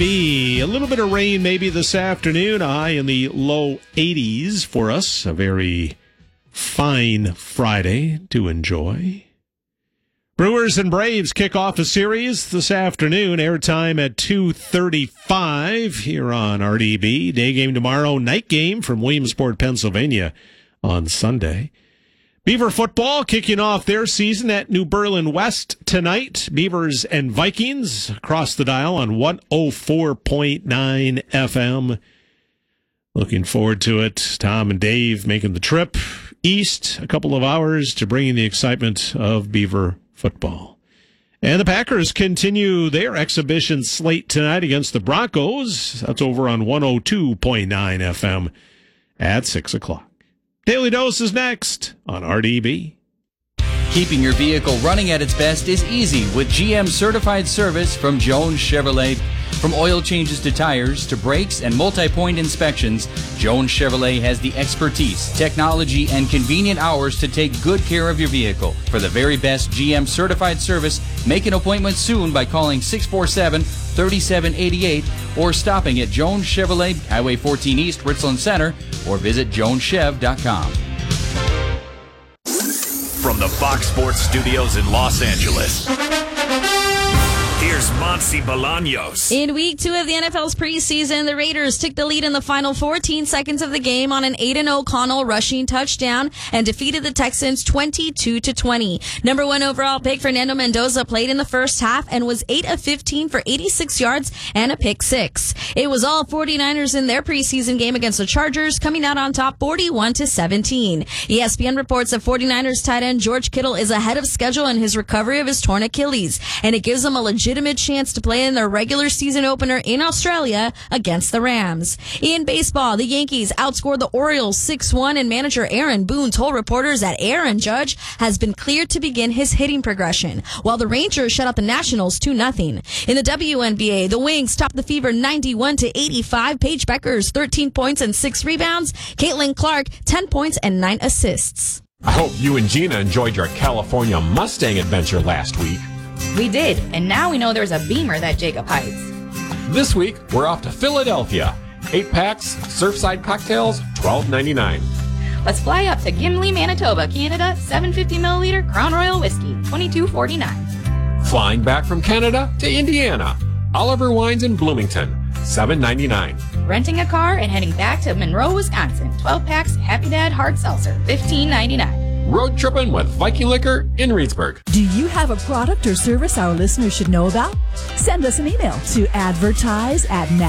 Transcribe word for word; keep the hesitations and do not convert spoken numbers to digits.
Be a little bit of rain maybe this afternoon, a high in the low eighties for us. A very fine Friday to enjoy. Brewers and Braves kick off a series this afternoon. Airtime at two thirty-five here on R D B. Day game tomorrow, night game from Williamsport, Pennsylvania on Sunday. Beaver football kicking off their season at New Berlin West tonight. Beavers and Vikings across the dial on one oh four point nine F M. Looking forward to it. Tom and Dave making the trip east a couple of hours to bring you the excitement of Beaver football. And the Packers continue their exhibition slate tonight against the Broncos. That's over on one oh two point nine F M at six o'clock. Daily Dose is next on R D B. Keeping your vehicle running at its best is easy with G M certified service from Jones Chevrolet. From oil changes to tires to brakes and multi-point inspections, Jones Chevrolet has the expertise, technology, and convenient hours to take good care of your vehicle. For the very best G M certified service, make an appointment soon by calling six four seven, three seven eight eight or stopping at Jones Chevrolet, Highway fourteen East, Richland Center, or visit jones chev dot com. From the Fox Sports Studios in Los Angeles, here's Monsi Bolaños. In week two of the N F L's preseason, the Raiders took the lead in the final fourteen seconds of the game on an eight and oh Connell rushing touchdown and defeated the Texans twenty-two to twenty. Number one overall pick Fernando Mendoza played in the first half and was eight of fifteen for eighty-six yards and a pick six. It was all 49ers in their preseason game against the Chargers, coming out on top forty-one to seventeen. E S P N reports that 49ers tight end George Kittle is ahead of schedule in his recovery of his torn Achilles, and it gives him a legitimate chance to play in their regular season opener in Australia against the Rams. In baseball, the Yankees outscored the Orioles six one, and manager Aaron Boone told reporters that Aaron Judge has been cleared to begin his hitting progression, while the Rangers shut out the Nationals two nothing. In the W N B A, the Wings topped the Fever ninety-one to eighty-five. Paige Beckers thirteen points and six rebounds. Caitlin Clark ten points and nine assists. I hope you and Gina enjoyed your California Mustang adventure last week. We did, and now we know there's a Beamer that Jacob hides. This week, we're off to Philadelphia. Eight packs, Surfside cocktails, twelve ninety-nine. Let's fly up to Gimli, Manitoba, Canada, seven hundred fifty milliliter Crown Royal Whiskey, twenty-two forty-nine. Flying back from Canada to Indiana. Oliver Wines in Bloomington, seven ninety-nine. Renting a car and heading back to Monroe, Wisconsin, twelve packs Happy Dad Hard Seltzer, fifteen ninety-nine. Road tripping with Viking Liquor in Reedsburg. Do you have a product or service our listeners should know about? Send us an email to advertise at